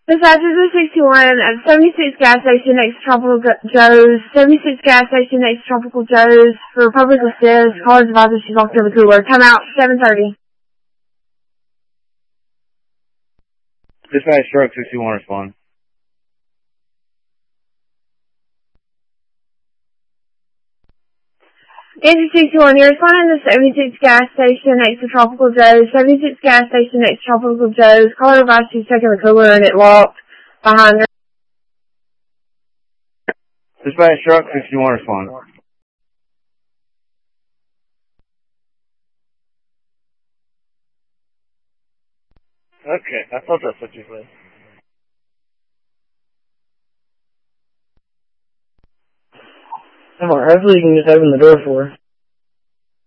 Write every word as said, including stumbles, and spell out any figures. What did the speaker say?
Dispatch is sixty-one at seventy-six gas station next to Tropical Joe's. seventy-six gas station next to Tropical Joe's for public assist. Caller's advisor she's locked in the cooler. Time out, seven thirty. Dispatch truck sixty-one respond. Engine sixty-one, you're responding to seventy-six gas station next to Tropical Joe's. seventy-six gas station next to Tropical Joe's. Caller advised she's checking the cooler and it locked behind her. Dispatch truck sixty-one respond. Okay, I thought that's what you said. Come on, hopefully you can just open the door for her.